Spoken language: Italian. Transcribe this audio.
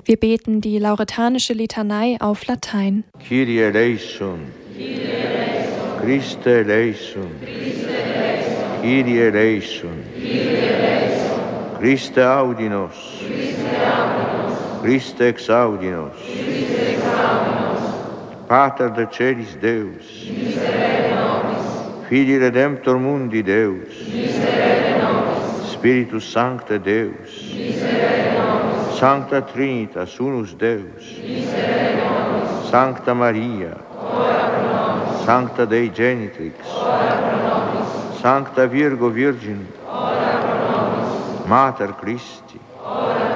Wir beten die lauretanische Litanei auf Latein. Kyrie eleison, Christe eleison, Kyrie eleison, Christe audi nos, Christe exaudi nos, Pater de celis Deus, Filii Redemptor mundi Deus, Spiritus Sancte Deus, Sancta Trinitas unus Deus, Sancta Maria, Sancta Dei Genitrix, Sancta Virgo Virgin, Mater Christi,